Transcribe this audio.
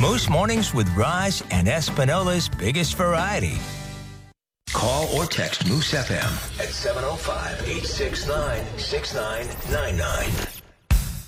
Moose Mornings with Raj and Espinola's biggest variety. Call or text Moose FM at 705-869-6999.